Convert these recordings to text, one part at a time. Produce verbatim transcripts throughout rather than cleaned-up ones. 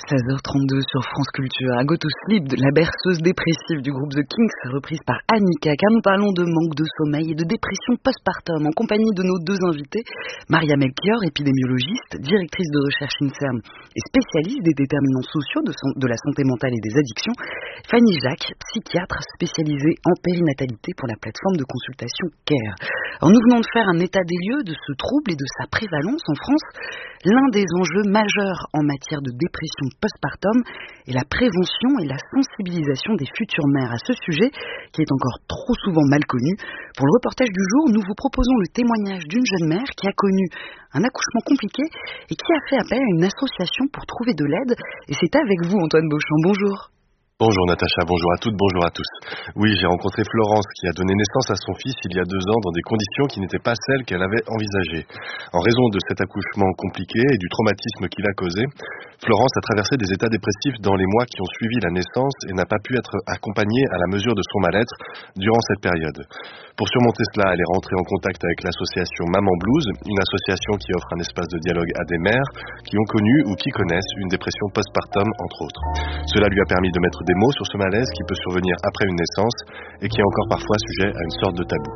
seize heures trente-deux sur France Culture. I Go to Sleep, la berceuse dépressive du groupe The Kinks, reprise par Annika, car nous parlons de manque de sommeil et de dépression postpartum en compagnie de nos deux invités, Maria Melchior, épidémiologiste, directrice de recherche INSERM et spécialiste des déterminants sociaux de, son, de la santé mentale et des addictions, Fanny Jacques, psychiatre spécialisée en périnatalité pour la plateforme de consultation CARE. Alors nous venons de faire un état des lieux de ce trouble et de sa prévalence en France. L'un des enjeux majeurs en matière de dépression postpartum est la prévention et la sensibilisation des futures mères à ce sujet qui est encore trop souvent mal connu. Pour le reportage du jour, nous vous proposons le témoignage d'une jeune mère qui a connu un accouchement compliqué et qui a fait appel à une association pour trouver de l'aide. Et c'est avec vous, Antoine Beauchamp. Bonjour. Bonjour Natacha, bonjour à toutes, bonjour à tous. Oui, j'ai rencontré Florence qui a donné naissance à son fils il y a deux ans dans des conditions qui n'étaient pas celles qu'elle avait envisagées. En raison de cet accouchement compliqué et du traumatisme qu'il a causé, Florence a traversé des états dépressifs dans les mois qui ont suivi la naissance et n'a pas pu être accompagnée à la mesure de son mal-être durant cette période. Pour surmonter cela, elle est rentrée en contact avec l'association Maman Blues, une association qui offre un espace de dialogue à des mères qui ont connu ou qui connaissent une dépression postpartum, entre autres. Cela lui a permis de mettre des mots sur ce malaise qui peut survenir après une naissance et qui est encore parfois sujet à une sorte de tabou.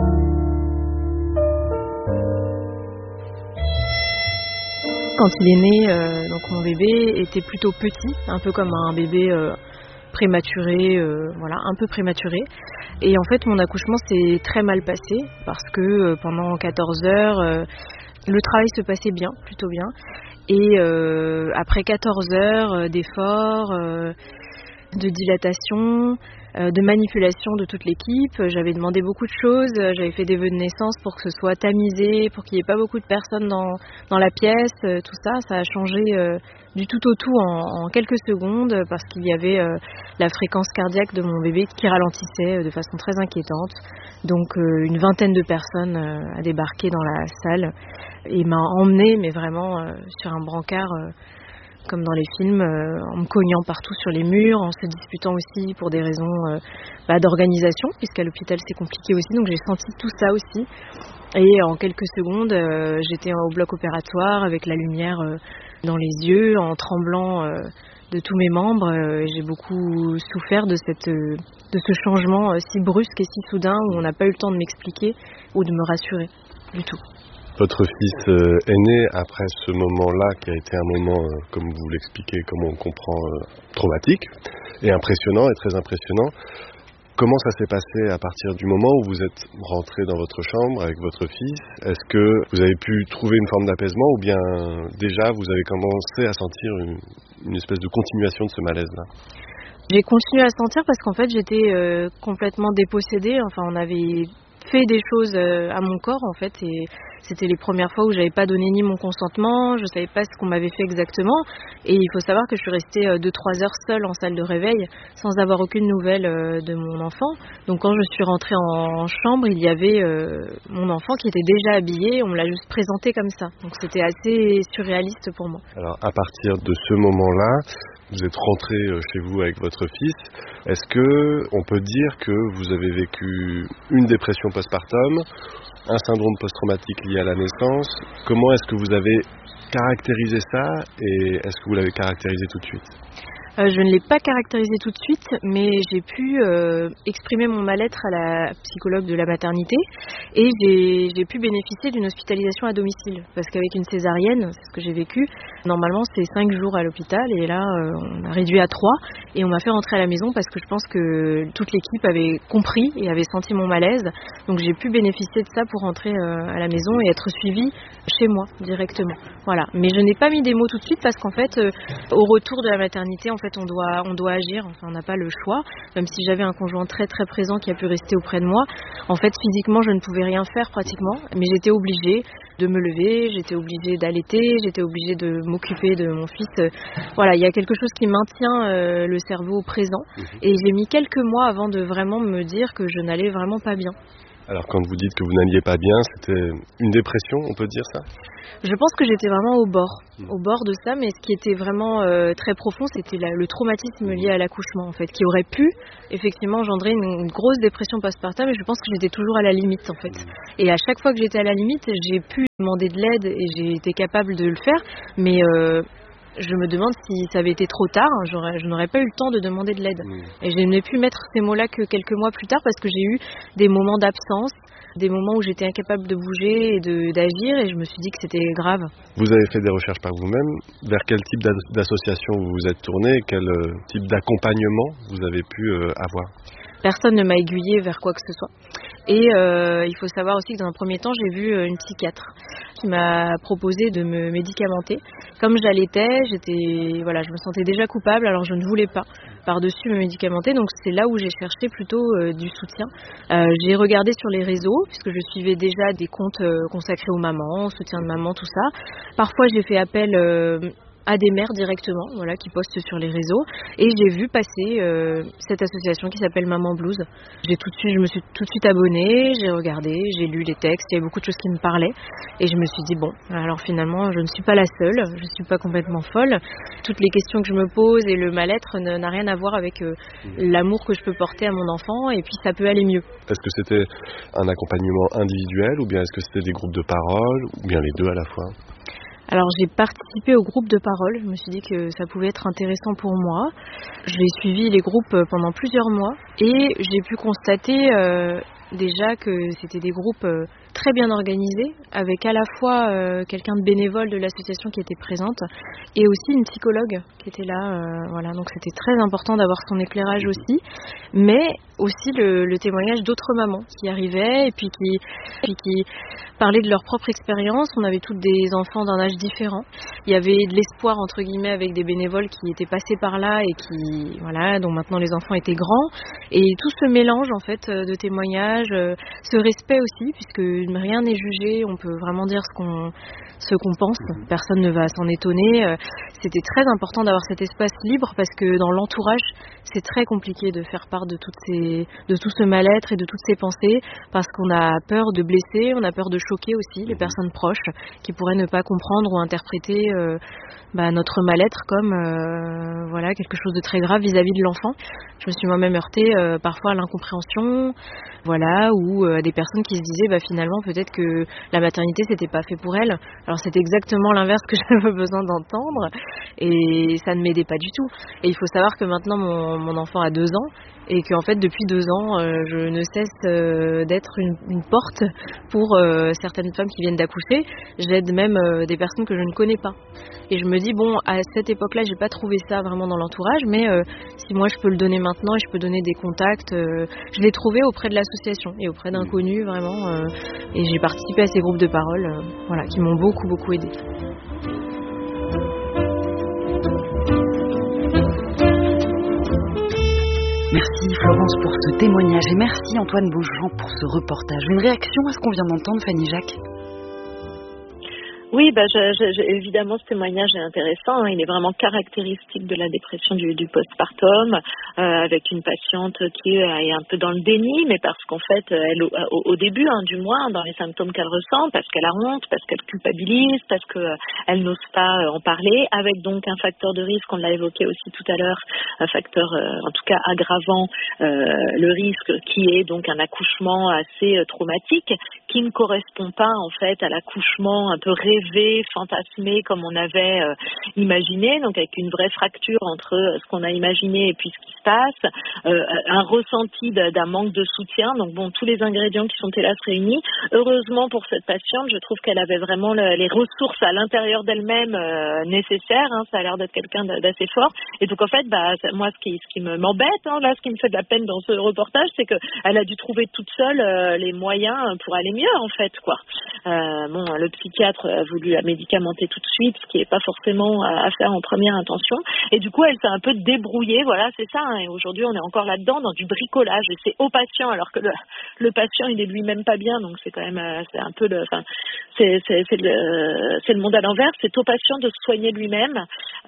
Quand il est né, euh, donc mon bébé était plutôt petit, un peu comme un bébé euh, prématuré, euh, voilà, un peu prématuré. Et en fait, mon accouchement s'est très mal passé parce que euh, pendant quatorze heures, euh, le travail se passait bien, plutôt bien. Et euh, après quatorze heures d'efforts, euh, de dilatation, euh, de manipulation de toute l'équipe. J'avais demandé beaucoup de choses, j'avais fait des vœux de naissance pour que ce soit tamisé, pour qu'il n'y ait pas beaucoup de personnes dans, dans la pièce, euh, tout ça, ça a changé euh, du tout au tout en, en quelques secondes parce qu'il y avait euh, la fréquence cardiaque de mon bébé qui ralentissait de façon très inquiétante. Donc euh, une vingtaine de personnes euh, a débarqué dans la salle et m'a emmenée, mais vraiment euh, sur un brancard, euh, comme dans les films, euh, en me cognant partout sur les murs, en se disputant aussi pour des raisons euh, bah, d'organisation, puisqu'à l'hôpital c'est compliqué aussi, donc j'ai senti tout ça aussi. Et en quelques secondes, euh, j'étais au bloc opératoire avec la lumière euh, dans les yeux, en tremblant euh, de tous mes membres. Euh, et j'ai beaucoup souffert de, cette, euh, de ce changement euh, si brusque et si soudain où on n'a pas eu le temps de m'expliquer ou de me rassurer du tout. Votre fils euh, est né après ce moment-là qui a été un moment, euh, comme vous l'expliquez, comme on comprend, euh, traumatique et impressionnant et très impressionnant. Comment ça s'est passé à partir du moment où vous êtes rentré dans votre chambre avec votre fils? Est-ce que vous avez pu trouver une forme d'apaisement ou bien déjà vous avez commencé à sentir une, une espèce de continuation de ce malaise-là? J'ai continué à sentir parce qu'en fait j'étais euh, complètement dépossédée. Enfin, on avait fait des choses euh, à mon corps en fait et c'était les premières fois où j'avais pas donné ni mon consentement, je savais pas ce qu'on m'avait fait exactement et il faut savoir que je suis restée deux trois heures seule en salle de réveil sans avoir aucune nouvelle euh, de mon enfant. Donc quand je suis rentrée en, en chambre, il y avait euh, mon enfant qui était déjà habillé, on me l'a juste présenté comme ça. Donc c'était assez surréaliste pour moi. Alors à partir de ce moment-là, vous êtes rentré chez vous avec votre fils. Est-ce que on peut dire que vous avez vécu une dépression postpartum, un syndrome post-traumatique lié à la naissance? Comment est-ce que vous avez caractérisé ça et est-ce que vous l'avez caractérisé tout de suite? Euh, je ne l'ai pas caractérisé tout de suite, mais j'ai pu euh, exprimer mon mal-être à la psychologue de la maternité et j'ai, j'ai pu bénéficier d'une hospitalisation à domicile. Parce qu'avec une césarienne, c'est ce que j'ai vécu, normalement c'est cinq jours à l'hôpital et là euh, on a réduit à trois et on m'a fait rentrer à la maison parce que je pense que toute l'équipe avait compris et avait senti mon malaise. Donc j'ai pu bénéficier de ça pour rentrer euh, à la maison et être suivie chez moi directement. Voilà. Mais je n'ai pas mis des mots tout de suite parce qu'en fait, euh, au retour de la maternité, en fait, on doit, on doit agir. Enfin, on n'a pas le choix. Même si j'avais un conjoint très très présent qui a pu rester auprès de moi, en fait, physiquement, je ne pouvais rien faire pratiquement. Mais j'étais obligée de me lever, j'étais obligée d'allaiter, j'étais obligée de m'occuper de mon fils. Euh, voilà, il y a quelque chose qui maintient euh, le cerveau présent. Et j'ai mis quelques mois avant de vraiment me dire que je n'allais vraiment pas bien. Alors quand vous dites que vous n'alliez pas bien, c'était une dépression, on peut dire ça? Je pense que j'étais vraiment au bord, au bord de ça, mais ce qui était vraiment euh, très profond, c'était la, le traumatisme lié à l'accouchement, en fait, qui aurait pu effectivement engendrer une, une grosse dépression postpartum, et je pense que j'étais toujours à la limite, en fait. Et à chaque fois que j'étais à la limite, j'ai pu demander de l'aide et j'ai été capable de le faire, mais euh, Je me demande si ça avait été trop tard, j'aurais, je n'aurais pas eu le temps de demander de l'aide. Mmh. Et je n'ai pu mettre ces mots-là que quelques mois plus tard parce que j'ai eu des moments d'absence, des moments où j'étais incapable de bouger et de, d'agir et je me suis dit que c'était grave. Vous avez fait des recherches par vous-même. Vers quel type d'association vous vous êtes tourné? Quel type d'accompagnement vous avez pu avoir? Personne ne m'a aiguillée vers quoi que ce soit. Et euh, il faut savoir aussi que dans un premier temps, j'ai vu une psychiatre qui m'a proposé de me médicamenter. Comme j'allaitais, j'étais, voilà, je me sentais déjà coupable, alors je ne voulais pas par-dessus me médicamenter. Donc c'est là où j'ai cherché plutôt euh, du soutien. Euh, j'ai regardé sur les réseaux, puisque je suivais déjà des comptes euh, consacrés aux mamans, au soutien de maman, tout ça. Parfois j'ai fait appel... Euh, à des mères directement, voilà, qui postent sur les réseaux. Et j'ai vu passer euh, cette association qui s'appelle Maman Blues. J'ai tout de suite, je me suis tout de suite abonnée, j'ai regardé, j'ai lu les textes, il y avait beaucoup de choses qui me parlaient. Et je me suis dit, bon, alors finalement, je ne suis pas la seule, je ne suis pas complètement folle. Toutes les questions que je me pose et le mal-être n'a rien à voir avec euh, l'amour que je peux porter à mon enfant, et puis ça peut aller mieux. Est-ce que c'était un accompagnement individuel, ou bien est-ce que c'était des groupes de parole, ou bien les deux à la fois ? Alors j'ai participé au groupe de parole, je me suis dit que ça pouvait être intéressant pour moi. J'ai suivi les groupes pendant plusieurs mois et j'ai pu constater euh, déjà que c'était des groupes euh, très bien organisés, avec à la fois euh, quelqu'un de bénévole de l'association qui était présente et aussi une psychologue qui était là. Euh, voilà, donc c'était très important d'avoir son éclairage aussi, mais aussi le, le témoignage d'autres mamans qui arrivaient et puis qui, puis qui parlaient de leur propre expérience. On avait toutes des enfants d'un âge différent. Il y avait de l'espoir entre guillemets avec des bénévoles qui étaient passés par là et qui, voilà, dont maintenant les enfants étaient grands. Et tout ce mélange en fait de témoignages, ce respect aussi, puisque rien n'est jugé, on peut vraiment dire ce qu'on ce qu'on pense, personne ne va s'en étonner. C'était très important d'avoir cet espace libre parce que dans l'entourage, c'est très compliqué de faire part de, toutes ces, de tout ce mal-être et de toutes ces pensées parce qu'on a peur de blesser, on a peur de choquer aussi les personnes proches qui pourraient ne pas comprendre ou interpréter euh, bah, notre mal-être comme euh, voilà, quelque chose de très grave vis-à-vis de l'enfant. Je me suis moi-même heurtée euh, parfois à l'incompréhension, voilà, ou à euh, des personnes qui se disaient bah, finalement peut-être que la maternité c'était pas fait pour elles. Alors c'était exactement l'inverse que j'avais besoin d'entendre et ça ne m'aidait pas du tout. Et il faut savoir que maintenant mon, mon enfant a deux ans et qu'en fait depuis deux ans euh, je ne cesse euh, d'être une, une porte pour euh, certaines femmes qui viennent d'accoucher. J'aide même euh, des personnes que je ne connais pas. Et je me dis bon, à cette époque-là j'ai pas trouvé ça vraiment dans l'entourage, mais euh, si moi je peux le donner maintenant et je peux donner des contacts, euh, je l'ai trouvé auprès de l'association et auprès d'inconnus vraiment euh, et j'ai participé à ces groupes de parole euh, voilà, qui m'ont beaucoup beaucoup aidé. Merci Florence pour ce témoignage et merci Antoine Beaujean pour ce reportage. Une réaction à ce qu'on vient d'entendre, Fanny Jacques? Oui, bah, je, je, je, évidemment, ce témoignage est intéressant. Hein. Il est vraiment caractéristique de la dépression du, du postpartum, euh, avec une patiente qui est un peu dans le déni, mais parce qu'en fait, elle, au, au début, hein, du moins, dans les symptômes qu'elle ressent, parce qu'elle a honte, parce qu'elle culpabilise, parce qu'elle n'ose pas en parler, avec donc un facteur de risque, on l'a évoqué aussi tout à l'heure, un facteur, euh, en tout cas aggravant euh, le risque, qui est donc un accouchement assez euh, traumatique, qui ne correspond pas en fait à l'accouchement un peu rêvé, fantasmé comme on avait euh, imaginé, donc avec une vraie fracture entre euh, ce qu'on a imaginé et puis ce qui se passe, euh, un ressenti d'un manque de soutien, donc bon, tous les ingrédients qui sont hélas réunis. Heureusement pour cette patiente, je trouve qu'elle avait vraiment le, les ressources à l'intérieur d'elle-même euh, nécessaires, hein, ça a l'air d'être quelqu'un d'assez fort, et donc en fait, bah, moi ce qui, ce qui me, m'embête, hein, là, ce qui me fait de la peine dans ce reportage, c'est qu'elle a dû trouver toute seule euh, les moyens pour aller mieux en fait, quoi. Euh, bon, le psychiatre a voulu la médicamenter tout de suite, ce qui n'est pas forcément à faire en première intention, et du coup elle s'est un peu débrouillée, voilà, c'est ça, hein, et aujourd'hui on est encore là-dedans dans du bricolage, et c'est au patient, alors que le, le patient il est lui-même pas bien, donc c'est quand même, c'est un peu le, enfin, c'est, c'est, c'est, le, c'est le monde à l'envers, c'est au patient de se soigner lui-même,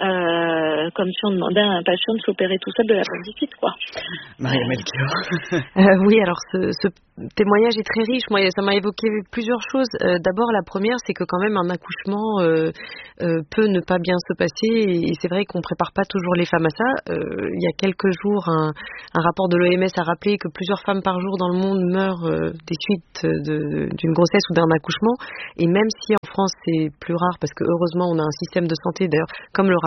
euh, comme si on demandait à un patient de s'opérer tout seul de l'appendicite, quoi. Maria Melchior. euh, oui, alors ce, ce témoignage est très riche. Moi, ça m'a évoqué plusieurs choses. Euh, d'abord, la première, c'est que quand même un accouchement euh, euh, peut ne pas bien se passer, et c'est vrai qu'on prépare pas toujours les femmes à ça. Euh, il y a quelques jours, un, un rapport de l'O M S a rappelé que plusieurs femmes par jour dans le monde meurent euh, des suites de, d'une grossesse ou d'un accouchement. Et même si en France c'est plus rare, parce que heureusement on a un système de santé, d'ailleurs, comme le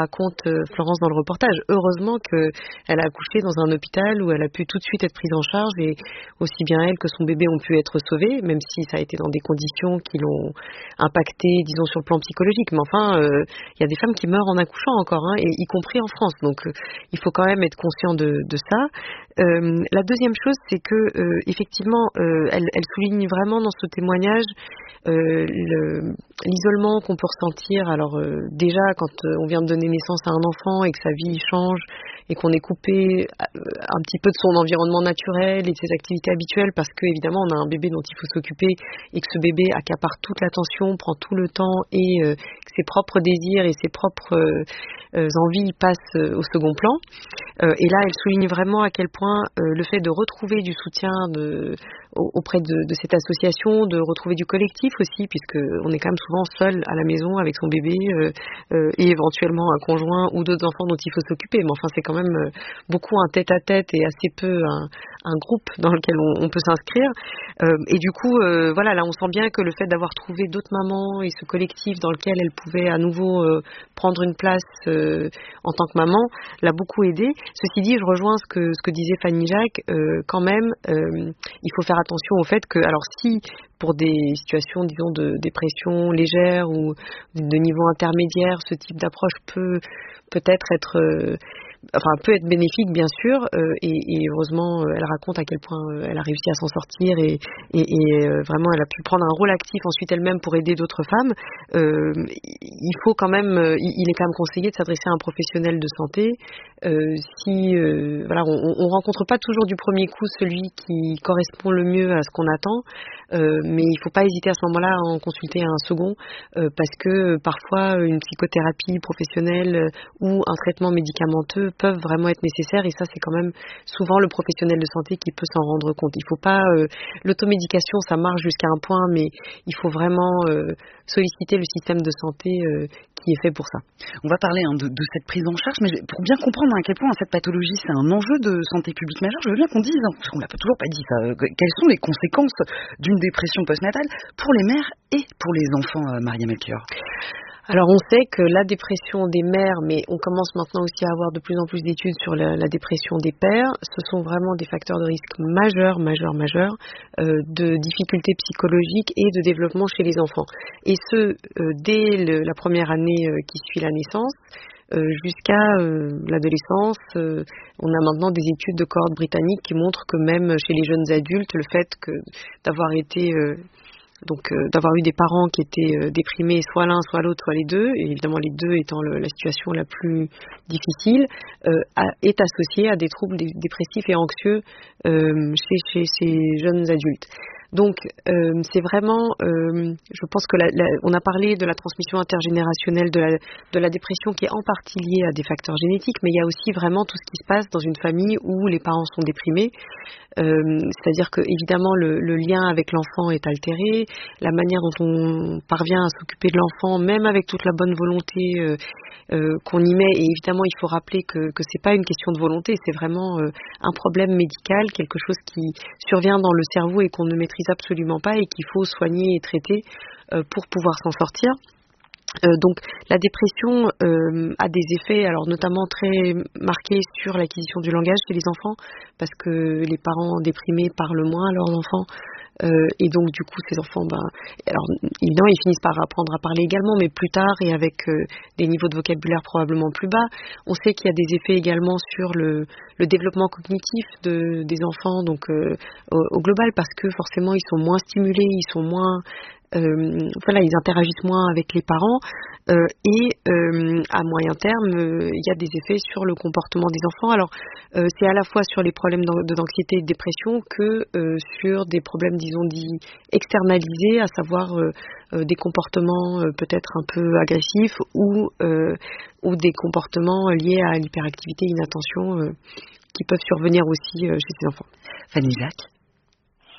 raconte euh, Florence dans le reportage. Heureusement qu'elle a accouché dans un hôpital où elle a pu tout de suite être prise en charge et aussi bien elle que son bébé ont pu être sauvés, même si ça a été dans des conditions qui l'ont impacté, disons, sur le plan psychologique. Mais enfin, il euh, y a des femmes qui meurent en accouchant encore, hein, et y compris en France. Donc, euh, il faut quand même être conscient de, de ça. Euh, la deuxième chose, c'est que euh, effectivement, euh, elle, elle souligne vraiment dans ce témoignage euh, le, l'isolement qu'on peut ressentir. Alors euh, déjà, quand euh, on vient de donner naissance à un enfant et que sa vie change et qu'on est coupé euh, un petit peu de son environnement naturel et de ses activités habituelles, parce que évidemment, on a un bébé dont il faut s'occuper et que ce bébé accapare toute l'attention, prend tout le temps et euh, que ses propres désirs et ses propres euh, euh, envies passent euh, au second plan. Euh, et là, elle souligne vraiment à quel point euh, le fait de retrouver du soutien de, auprès de, de cette association, de retrouver du collectif aussi, puisque on est quand même souvent seul à la maison avec son bébé euh, euh, et éventuellement un conjoint ou d'autres enfants dont il faut s'occuper. Mais enfin, c'est quand même euh, beaucoup un tête-à-tête et assez peu un, un groupe dans lequel on, on peut s'inscrire. Euh, et du coup, euh, voilà, là, on sent bien que le fait d'avoir trouvé d'autres mamans et ce collectif dans lequel elle pouvait à nouveau euh, prendre une place euh, en tant que maman, l'a beaucoup aidée. Ceci dit, je rejoins ce que, ce que disait Fanny Jacques, euh, quand même, euh, il faut faire attention au fait que, alors si pour des situations, disons, de dépression légère ou de niveau intermédiaire, ce type d'approche peut peut-être être... Euh, enfin peut être bénéfique bien sûr, euh, et, et heureusement euh, elle raconte à quel point euh, elle a réussi à s'en sortir et, et, et euh, vraiment elle a pu prendre un rôle actif ensuite elle-même pour aider d'autres femmes. Euh, il faut quand même, euh, il est quand même conseillé de s'adresser à un professionnel de santé. Euh, si euh, voilà, on, on rencontre pas toujours du premier coup celui qui correspond le mieux à ce qu'on attend, euh, mais il faut pas hésiter à ce moment-là à en consulter un second, euh, parce que euh, parfois une psychothérapie professionnelle euh, ou un traitement médicamenteux peuvent vraiment être nécessaires, et ça c'est quand même souvent le professionnel de santé qui peut s'en rendre compte. Il faut pas euh, l'automédication, ça marche jusqu'à un point, mais il faut vraiment euh, solliciter le système de santé euh, qui est fait pour ça. On va parler hein, de, de cette prise en charge, mais pour bien comprendre à quel point cette pathologie c'est un enjeu de santé publique majeur, je veux bien qu'on dise, hein, parce qu'on l'a pas toujours pas dit ça, euh, quelles sont les conséquences d'une dépression postnatale pour les mères et pour les enfants, euh, Maria Melchior. Alors on sait que la dépression des mères, mais on commence maintenant aussi à avoir de plus en plus d'études sur la, la dépression des pères, ce sont vraiment des facteurs de risque majeurs, majeurs, majeurs, euh, de difficultés psychologiques et de développement chez les enfants. Et ce, euh, dès le, la première année euh, qui suit la naissance, euh, jusqu'à euh, l'adolescence. Euh, on a maintenant des études de cohortes britanniques qui montrent que même chez les jeunes adultes, le fait que d'avoir été... Euh, Donc euh, d'avoir eu des parents qui étaient euh, déprimés, soit l'un, soit l'autre, soit les deux, et évidemment les deux étant le, la situation la plus difficile, euh, a, est associé à des troubles dé- dépressifs et anxieux euh, chez, chez ces jeunes adultes. Donc euh, c'est vraiment, euh, je pense que la, la, on a parlé de la transmission intergénérationnelle de la, de la dépression qui est en partie liée à des facteurs génétiques, mais il y a aussi vraiment tout ce qui se passe dans une famille où les parents sont déprimés. Euh, c'est-à-dire que évidemment le, le lien avec l'enfant est altéré, la manière dont on parvient à s'occuper de l'enfant, même avec toute la bonne volonté euh, euh, qu'on y met, et évidemment il faut rappeler que que c'est pas une question de volonté, c'est vraiment euh, un problème médical, quelque chose qui survient dans le cerveau et qu'on ne maîtrise absolument pas et qu'il faut soigner et traiter euh, pour pouvoir s'en sortir. Euh, donc la dépression euh, a des effets, alors notamment très marqués sur l'acquisition du langage chez les enfants, parce que les parents déprimés parlent moins à leurs enfants, euh, et donc du coup ces enfants, ben, alors évidemment ils finissent par apprendre à parler également, mais plus tard et avec euh, des niveaux de vocabulaire probablement plus bas. On sait qu'il y a des effets également sur le, le développement cognitif de, des enfants, donc euh, au, au global, parce que forcément ils sont moins stimulés, ils sont moins Euh, voilà, ils interagissent moins avec les parents, euh, et euh, à moyen terme, euh, il y a des effets sur le comportement des enfants. Alors, euh, c'est à la fois sur les problèmes d'anxiété et de dépression que euh, sur des problèmes, disons, dits externalisés, à savoir euh, euh, des comportements euh, peut-être un peu agressifs ou, euh, ou des comportements liés à l'hyperactivité, inattention, euh, qui peuvent survenir aussi euh, chez ces enfants. Fanny Jacques.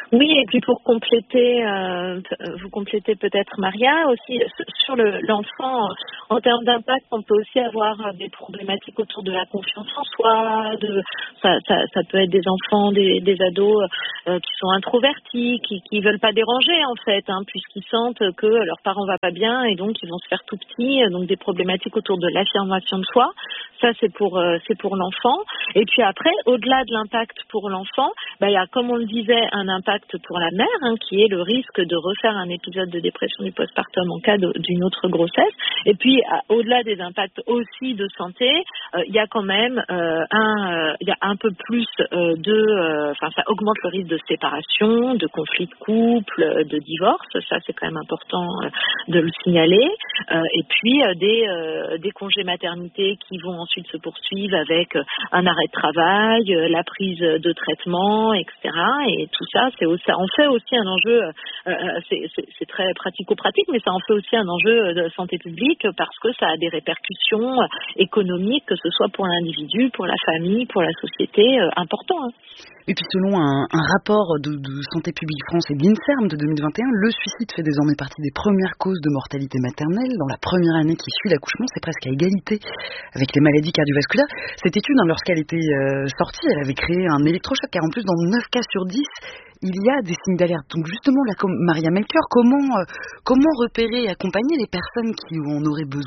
Oui, et puis pour compléter, euh, vous complétez peut-être Maria aussi sur le, l'enfant, en termes d'impact, on peut aussi avoir des problématiques autour de la confiance en soi. De, ça, ça, ça peut être des enfants, des, des ados euh, qui sont introvertis, qui qui veulent pas déranger en fait, hein, puisqu'ils sentent que leurs parents va pas bien et donc ils vont se faire tout petits. Donc des problématiques autour de l'affirmation de soi. Ça c'est pour euh, c'est pour l'enfant. Et puis après, au-delà de l'impact pour l'enfant, bah, il y a, comme on le disait, un impact pour la mère, hein, qui est le risque de refaire un épisode de dépression du postpartum en cas de, d'une autre grossesse. Et puis, à, au-delà des impacts aussi de santé, euh, il y a quand même euh, un, euh, il y a un peu plus euh, de, enfin, euh, ça augmente le risque de séparation, de conflit de couple, euh, de divorce. Ça, c'est quand même important euh, de le signaler. Euh, et puis, euh, des, euh, des congés maternité qui vont ensuite se poursuivre avec euh, un arrêt de travail, euh, la prise de traitement, et cetera. Et tout ça, c'est ça en fait aussi un enjeu, euh, c'est, c'est, c'est très pratico-pratique, mais ça en fait aussi un enjeu de santé publique parce que ça a des répercussions économiques, que ce soit pour l'individu, pour la famille, pour la société, euh, important. Hein. Et puis selon un, un rapport de, de Santé publique France et de l'INSERM de deux mille vingt et un, le suicide fait désormais partie des premières causes de mortalité maternelle. Dans la première année qui suit l'accouchement, c'est presque à égalité avec les maladies cardiovasculaires. Cette étude, hein, lorsqu'elle était euh, sortie, elle avait créé un électrochoc, car en plus, dans neuf cas sur dix, il y a des signes d'alerte. Donc justement, là, comme Maria Melchior, comment, euh, comment repérer et accompagner les personnes qui en auraient besoin ?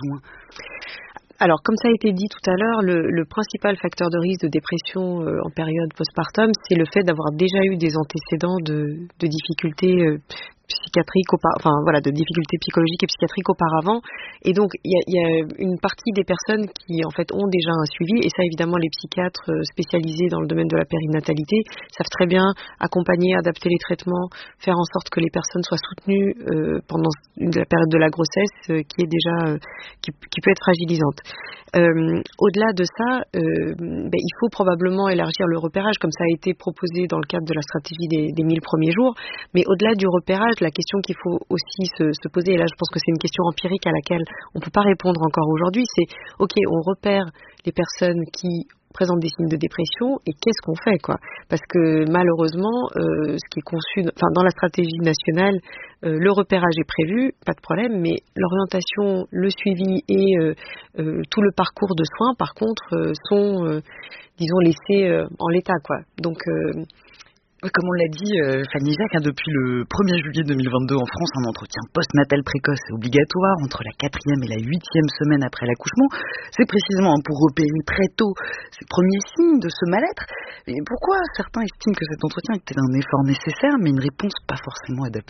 Alors, comme ça a été dit tout à l'heure, le, le principal facteur de risque de dépression euh, en période postpartum, c'est le fait d'avoir déjà eu des antécédents de, de difficultés euh, psychiatriques, enfin voilà, de difficultés psychologiques et psychiatriques auparavant. Et donc, il y a, y a une partie des personnes qui, en fait, ont déjà un suivi. Et ça, évidemment, les psychiatres spécialisés dans le domaine de la périnatalité savent très bien accompagner, adapter les traitements, faire en sorte que les personnes soient soutenues euh, pendant la période de la grossesse, euh, qui est déjà, euh, qui, qui peut être fragilisante. Euh, au-delà de ça, euh, ben, il faut probablement élargir le repérage, comme ça a été proposé dans le cadre de la stratégie des, des mille premiers jours. Mais au-delà du repérage, la question qu'il faut aussi se, se poser, et là je pense que c'est une question empirique à laquelle on ne peut pas répondre encore aujourd'hui, c'est ok, on repère les personnes qui présentent des signes de dépression et qu'est-ce qu'on fait quoi ? Parce que malheureusement, euh, ce qui est conçu, enfin dans la stratégie nationale, euh, le repérage est prévu, pas de problème, mais l'orientation, le suivi et euh, euh, tout le parcours de soins, par contre, euh, sont, euh, disons, laissés euh, en l'état quoi. Donc euh, Comme on l'a dit, euh, Fanny Jacques, hein, depuis le premier juillet deux mille vingt-deux en France, un entretien postnatal précoce est obligatoire entre la quatrième et la huitième semaine après l'accouchement. C'est précisément hein, pour repérer très tôt ces premiers signes de ce mal-être. Et pourquoi certains estiment que cet entretien était un effort nécessaire, mais une réponse pas forcément adaptée ?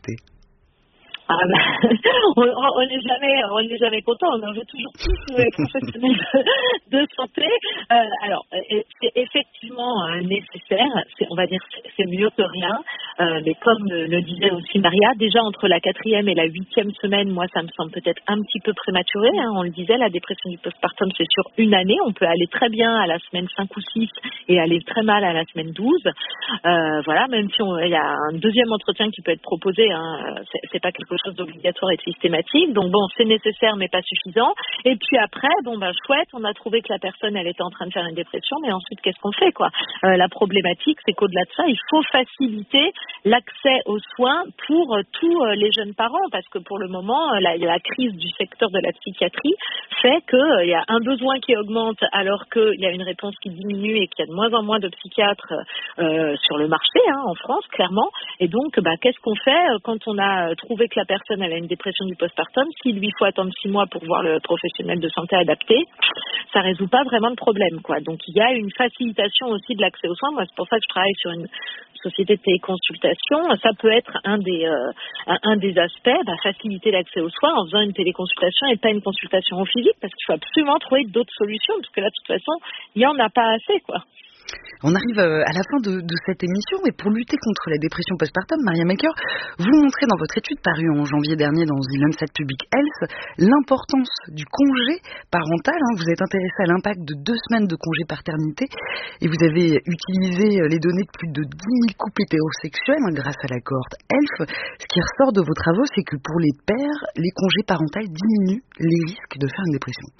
Ah ben, on n'est jamais, on n'est jamais content. On en veut toujours plus les professionnels de, de santé. Euh, alors, c'est effectivement euh, nécessaire. C'est, on va dire, c'est, c'est mieux que rien. Euh, mais comme le, le disait aussi Maria, déjà entre la quatrième et la huitième semaine, moi, ça me semble peut-être un petit peu prématuré. Hein. On le disait, la dépression du postpartum, c'est sur une année. On peut aller très bien à la semaine cinq ou six et aller très mal à la semaine douze. Euh, voilà, même si il y a un deuxième entretien qui peut être proposé, hein, c'est, c'est pas quelque chose d'obligatoire et de systématique. Donc bon, c'est nécessaire mais pas suffisant. Et puis après, bon ben chouette, on a trouvé que la personne elle était en train de faire une dépression, mais ensuite qu'est-ce qu'on fait quoi ? euh, La problématique, c'est qu'au-delà de ça, il faut faciliter l'accès aux soins pour euh, tous euh, les jeunes parents, parce que pour le moment, euh, la, la crise du secteur de la psychiatrie fait qu'il euh, y a un besoin qui augmente alors qu'il y a une réponse qui diminue et qu'il y a de moins en moins de psychiatres euh, sur le marché hein, en France, clairement. Et donc, bah, qu'est-ce qu'on fait quand on a trouvé que la personne elle a une dépression du postpartum, s'il lui faut attendre six mois pour voir le professionnel de santé adapté, ça résout pas vraiment de problème, quoi. Donc il y a une facilitation aussi de l'accès aux soins. Moi, c'est pour ça que je travaille sur une société de téléconsultation. Ça peut être un des euh, un, un des aspects, bah, faciliter l'accès aux soins en faisant une téléconsultation et pas une consultation en physique, parce qu'il faut absolument trouver d'autres solutions, parce que là, de toute façon, il y en a pas assez, quoi. On arrive à la fin de, de cette émission, et pour lutter contre la dépression postpartum, Maria Melchior, vous montrez dans votre étude parue en janvier dernier dans The Lancet Public Health l'importance du congé parental. Hein. Vous êtes intéressé à l'impact de deux semaines de congé paternité et vous avez utilisé les données de plus de dix mille couples hétérosexuels hein, grâce à la cohorte E L F. Ce qui ressort de vos travaux, c'est que pour les pères, les congés parentaux diminuent les risques de faire une dépression.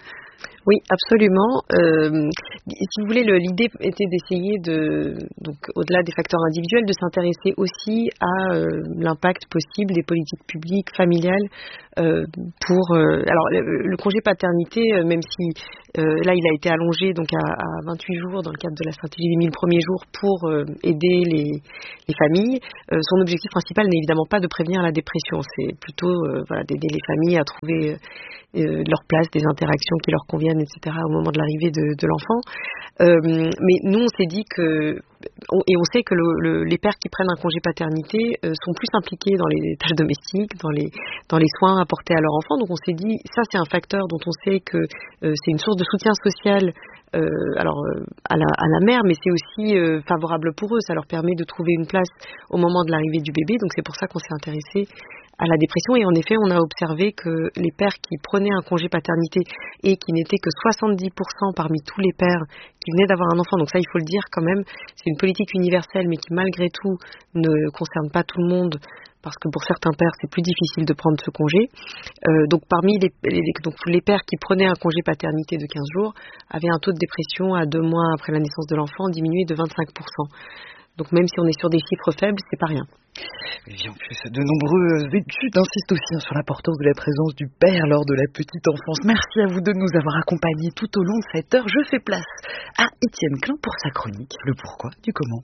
Oui, absolument. Euh, si vous voulez, le, l'idée était d'essayer de, donc au-delà des facteurs individuels, de s'intéresser aussi à euh, l'impact possible des politiques publiques familiales euh, pour. Euh, alors, le, le congé paternité, euh, même si euh, là il a été allongé donc à, à vingt-huit jours dans le cadre de la stratégie des mille premiers jours pour euh, aider les, les familles, euh, son objectif principal n'est évidemment pas de prévenir la dépression, c'est plutôt euh, voilà, d'aider les familles à trouver euh, leur place, des interactions qui leur conviennent, et cetera au moment de l'arrivée de, de l'enfant. Euh, mais nous, on s'est dit que, et on sait que le, le, les pères qui prennent un congé paternité euh, sont plus impliqués dans les tâches domestiques, dans les, dans les soins apportés à leur enfant. Donc on s'est dit, ça c'est un facteur dont on sait que euh, c'est une source de soutien social euh, alors, euh, à, la, à la mère, mais c'est aussi euh, favorable pour eux. Ça leur permet de trouver une place au moment de l'arrivée du bébé. Donc c'est pour ça qu'on s'est intéressé à la dépression, et en effet on a observé que les pères qui prenaient un congé paternité et qui n'étaient que soixante-dix pour cent parmi tous les pères qui venaient d'avoir un enfant, donc ça il faut le dire quand même, c'est une politique universelle mais qui malgré tout ne concerne pas tout le monde, parce que pour certains pères c'est plus difficile de prendre ce congé. Euh, donc parmi les, les, donc les pères qui prenaient un congé paternité de quinze jours avaient un taux de dépression à deux mois après la naissance de l'enfant diminué de vingt-cinq pour cent. Donc même si on est sur des chiffres faibles, c'est pas rien. Et en plus, de nombreuses études insistent aussi sur l'importance de la présence du père lors de la petite enfance. Merci à vous deux de nous avoir accompagnés tout au long de cette heure. Je fais place à Étienne Klein pour sa chronique, le pourquoi du comment.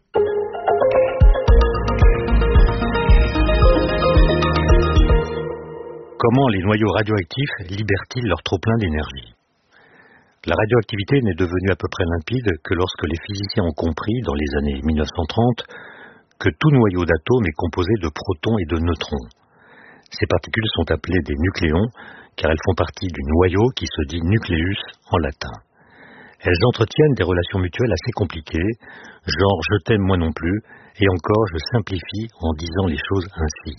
Comment les noyaux radioactifs libèrent-ils leur trop-plein d'énergie ? La radioactivité n'est devenue à peu près limpide que lorsque les physiciens ont compris, dans les années mille neuf cent trente, que tout noyau d'atomes est composé de protons et de neutrons. Ces particules sont appelées des nucléons, car elles font partie du noyau qui se dit nucléus en latin. Elles entretiennent des relations mutuelles assez compliquées, genre je t'aime moi non plus, et encore je simplifie en disant les choses ainsi.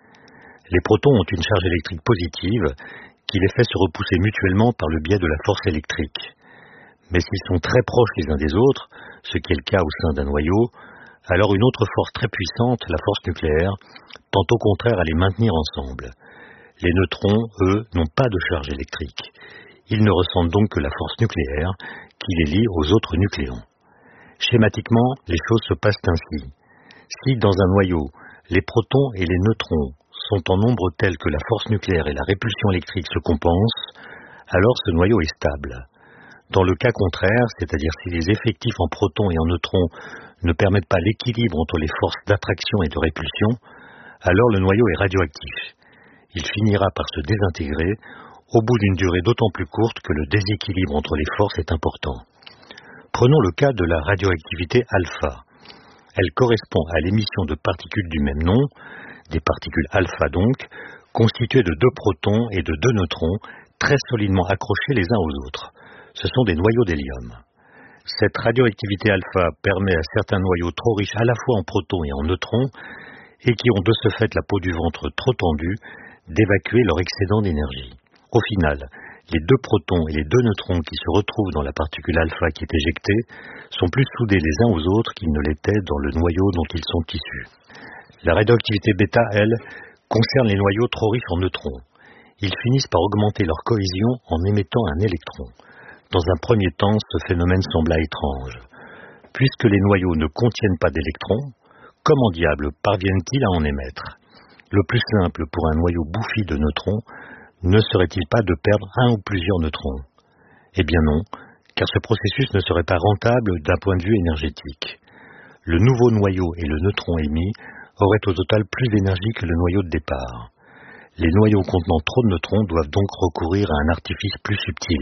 Les protons ont une charge électrique positive, qui les fait se repousser mutuellement par le biais de la force électrique. Mais s'ils sont très proches les uns des autres, ce qui est le cas au sein d'un noyau, alors une autre force très puissante, la force nucléaire, tend au contraire à les maintenir ensemble. Les neutrons, eux, n'ont pas de charge électrique. Ils ne ressentent donc que la force nucléaire qui les lie aux autres nucléons. Schématiquement, les choses se passent ainsi. Si dans un noyau, les protons et les neutrons sont en nombre tel que la force nucléaire et la répulsion électrique se compensent, alors ce noyau est stable. Dans le cas contraire, c'est-à-dire si les effectifs en protons et en neutrons ne permettent pas l'équilibre entre les forces d'attraction et de répulsion, alors le noyau est radioactif. Il finira par se désintégrer au bout d'une durée d'autant plus courte que le déséquilibre entre les forces est important. Prenons le cas de la radioactivité alpha. Elle correspond à l'émission de particules du même nom, des particules alpha donc, constituées de deux protons et de deux neutrons, très solidement accrochés les uns aux autres. Ce sont des noyaux d'hélium. Cette radioactivité alpha permet à certains noyaux trop riches à la fois en protons et en neutrons, et qui ont de ce fait la peau du ventre trop tendue, d'évacuer leur excédent d'énergie. Au final, les deux protons et les deux neutrons qui se retrouvent dans la particule alpha qui est éjectée sont plus soudés les uns aux autres qu'ils ne l'étaient dans le noyau dont ils sont issus. La radioactivité bêta, elle, concerne les noyaux trop riches en neutrons. Ils finissent par augmenter leur cohésion en émettant un électron. Dans un premier temps, ce phénomène sembla étrange. Puisque les noyaux ne contiennent pas d'électrons, comment diable parviennent-ils à en émettre ? Le plus simple pour un noyau bouffi de neutrons ne serait-il pas de perdre un ou plusieurs neutrons ? Eh bien non, car ce processus ne serait pas rentable d'un point de vue énergétique. Le nouveau noyau et le neutron émis auraient au total plus d'énergie que le noyau de départ. Les noyaux contenant trop de neutrons doivent donc recourir à un artifice plus subtil.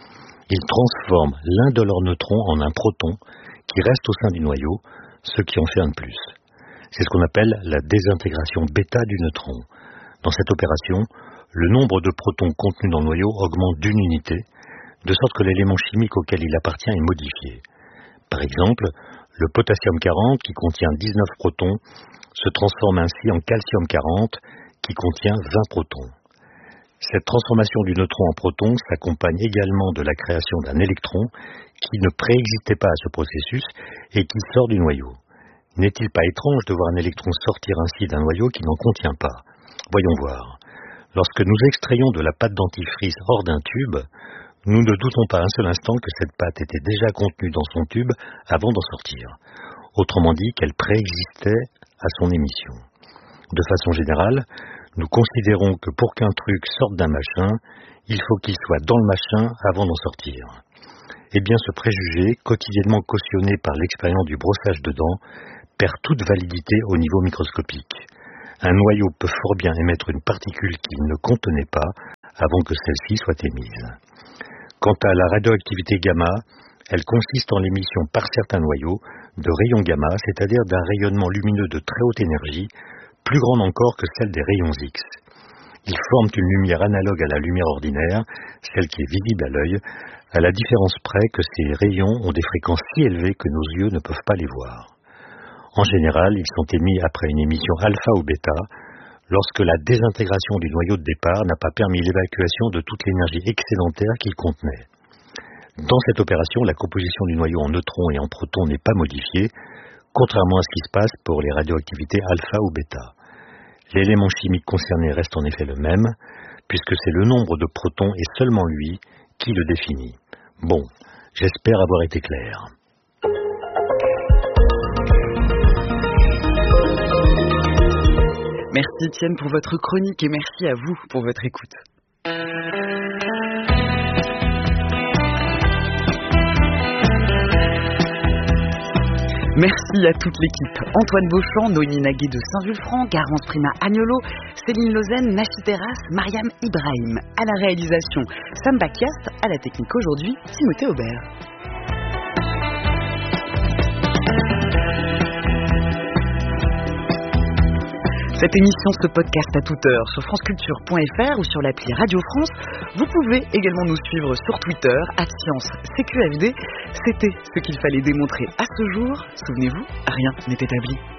Ils transforment l'un de leurs neutrons en un proton qui reste au sein du noyau, ce qui en fait un de plus. C'est ce qu'on appelle la désintégration bêta du neutron. Dans cette opération, le nombre de protons contenus dans le noyau augmente d'une unité, de sorte que l'élément chimique auquel il appartient est modifié. Par exemple, le potassium quarante, qui contient dix-neuf protons, se transforme ainsi en calcium quarante, qui contient vingt protons. Cette transformation du neutron en proton s'accompagne également de la création d'un électron qui ne préexistait pas à ce processus et qui sort du noyau. N'est-il pas étrange de voir un électron sortir ainsi d'un noyau qui n'en contient pas ? Voyons voir. Lorsque nous extrayons de la pâte dentifrice hors d'un tube, Nous ne doutons pas un seul instant que cette pâte était déjà contenue dans son tube avant d'en sortir. Autrement dit, qu'elle préexistait à son émission. De façon générale, nous considérons que pour qu'un truc sorte d'un machin, il faut qu'il soit dans le machin avant d'en sortir. Eh bien, ce préjugé, quotidiennement cautionné par l'expérience du brossage de dents, perd toute validité au niveau microscopique. Un noyau peut fort bien émettre une particule qu'il ne contenait pas avant que celle-ci soit émise. Quant à la radioactivité gamma, elle consiste en l'émission par certains noyaux de rayons gamma, c'est-à-dire d'un rayonnement lumineux de très haute énergie, plus grande encore que celle des rayons X. Ils forment une lumière analogue à la lumière ordinaire, celle qui est visible à l'œil, à la différence près que ces rayons ont des fréquences si élevées que nos yeux ne peuvent pas les voir. En général, ils sont émis après une émission alpha ou bêta, lorsque la désintégration du noyau de départ n'a pas permis l'évacuation de toute l'énergie excédentaire qu'il contenait. Dans cette opération, la composition du noyau en neutrons et en protons n'est pas modifiée, contrairement à ce qui se passe pour les radioactivités alpha ou bêta. L'élément chimique concerné reste en effet le même, puisque c'est le nombre de protons et seulement lui qui le définit. Bon, j'espère avoir été clair. Merci Étienne pour votre chronique et merci à vous pour votre écoute. Merci à toute l'équipe. Antoine Beauchamp, Noémie Naguet de Saint-Vulfranc, Garance Prima Agnolo, Céline Lausanne, Nachi Terrasse, Mariam Ibrahim. À la réalisation, Sam Bakiast. À la technique aujourd'hui, Timothée Aubert. Cette émission se podcast à toute heure sur franceculture point f r ou sur l'appli Radio France. Vous pouvez également nous suivre sur Twitter, arobase science C Q F D. C'était ce qu'il fallait démontrer à ce jour. Souvenez-vous, rien n'est établi.